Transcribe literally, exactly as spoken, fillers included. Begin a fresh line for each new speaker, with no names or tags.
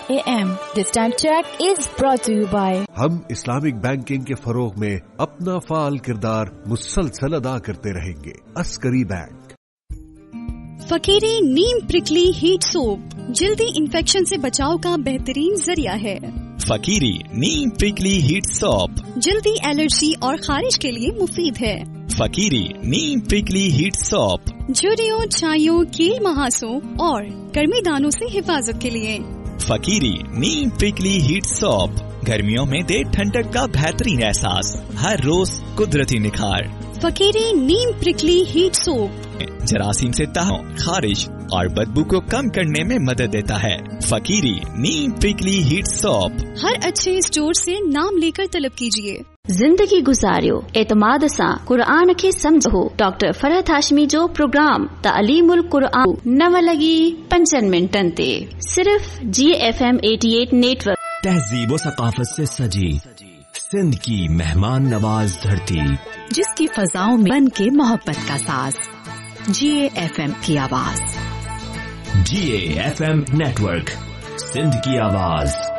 a m. This time check is brought to you by
ہم Islamic banking کے فروغ میں اپنا فعال کردار مسلسل ادا کرتے رہیں گے. عسکری بینک.
فقیری نیم پرکلی ہیٹ سوپ جلدی انفیکشن سے بچاؤ کا بہترین ذریعہ ہے.
فقیری نیم پرکلی ہیٹ سوپ
جلدی الرجی اور خارش کے لیے مفید ہے.
فقیری نیم پرکلی ہیٹ سوپ
جھریوں، چھائیوں، کیل مہاسوں اور گرمی دانوں سے حفاظت کے لیے.
فقیری نیم پرکلی ہیٹ سوپ گرمیوں میں دے ٹھنڈک کا بہترین احساس، ہر روز قدرتی نکھار.
فقیری نیم پرکلی ہیٹ سوپ
جراثیم سے تحفظ، خارش اور بدبو کو کم کرنے میں مدد دیتا ہے. فقیری نیم پرکلی ہیٹ سوپ
ہر اچھے اسٹور سے نام لے کر طلب کیجیے.
زندگی گزاریو اعتماد سان قرآن کے سمجھو. ڈاکٹر فرحت ہاشمی جو پروگرام تعلیم القرآن نو لگی پنچن منٹن تے صرف جی F M eighty eight net work.
تہذیب و ثقافت سے سجی سندھ کی مہمان نواز دھرتی،
جس کی فضاؤں میں بن کے محبت کا ساز. جی اے ایف ایم کی آواز.
جی A F M net work, Sindh کی آواز.